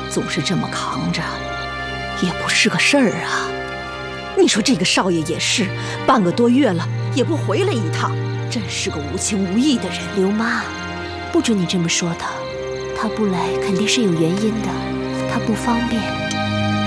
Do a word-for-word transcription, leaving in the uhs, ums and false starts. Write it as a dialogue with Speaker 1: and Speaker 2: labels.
Speaker 1: 总是这么扛着，也不是个事儿啊。你说这个少爷也是，半个多月了也不回来一趟，真是个无情无义的人。
Speaker 2: 刘妈，不准你这么说他，他不来肯定是有原因的，他不方便。